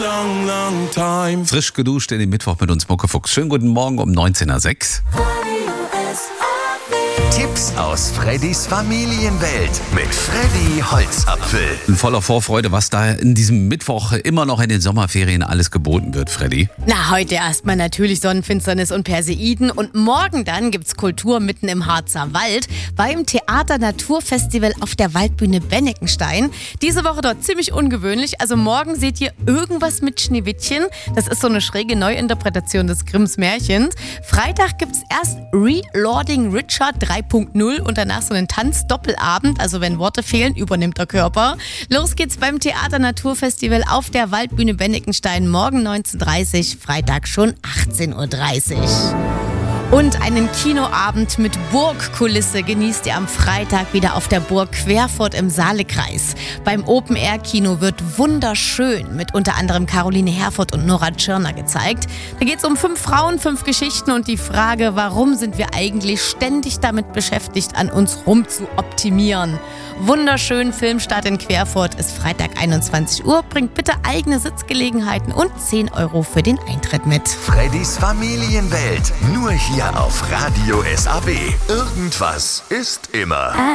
Frisch geduscht in den Mittwoch mit uns, Muckefuchs. Schönen guten Morgen um 19.06 Uhr. Tipps aus Freddys Familienwelt mit Freddy Holzapfel. Voller Vorfreude, was da in diesem Mittwoch immer noch in den Sommerferien alles geboten wird, Freddy. Na, heute erstmal natürlich Sonnenfinsternis und Perseiden und morgen dann gibt's Kultur mitten im Harzer Wald beim Theater Naturfestival auf der Waldbühne Benneckenstein. Diese Woche dort ziemlich ungewöhnlich, also morgen seht ihr irgendwas mit Schneewittchen. Das ist so eine schräge Neuinterpretation des Grimms Märchens. Freitag gibt's erst Reloading Richard 3.0 und danach so einen Tanz-Doppelabend, also wenn Worte fehlen, übernimmt der Körper. Los geht's beim Theater Naturfestival auf der Waldbühne Benneckenstein morgen 19.30 Uhr, Freitag schon 18.30 Uhr. Und einen Kinoabend mit Burgkulisse genießt ihr am Freitag wieder auf der Burg Querfurt im Saalekreis. Beim Open-Air-Kino wird Wunderschön mit unter anderem Caroline Herfurth und Nora Tschirner gezeigt. Da geht es um 5 Frauen, 5 Geschichten und die Frage, warum sind wir eigentlich ständig damit beschäftigt, an uns rum zu optimieren. Wunderschön, Filmstart in Querfurt ist Freitag 21 Uhr. Bringt bitte eigene Sitzgelegenheiten und 10 € für den Eintritt mit. Freddys Familienwelt, nur hier auf Radio SAB. Irgendwas ist immer.